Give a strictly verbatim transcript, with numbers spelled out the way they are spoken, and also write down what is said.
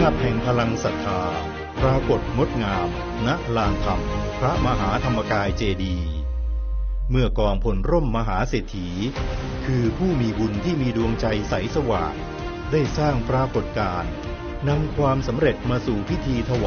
าพแห่งพลังศรัทธาปรากฏงดงามณลานธรรมพระมหาธรรมกายเจดีย์เมื่อกองพลร่มมหาเศรษฐีคือผู้มีบุญที่มีดวงใจใสสว่างได้สร้างปรากฏการณ์นำความสำเร็จมาสู่พิธีถวาย